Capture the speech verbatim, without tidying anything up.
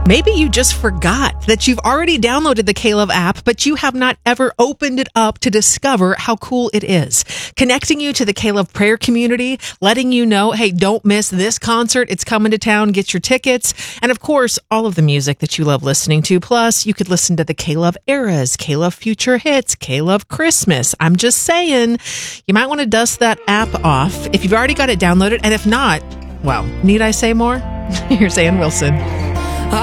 Maybe you just forgot that you've already downloaded the K-Love app, but you have not ever opened it up to discover how cool it is. Connecting you to the K-Love prayer community, letting you know, hey, don't miss this concert. It's coming to town. Get your tickets. And of course, all of the music that you love listening to. Plus, you could listen to the K-Love eras, K-Love future hits, K-Love Christmas. I'm just saying, you might want to dust that app off if you've already got it downloaded. And if not, well, need I say more? Here's Ann Wilson.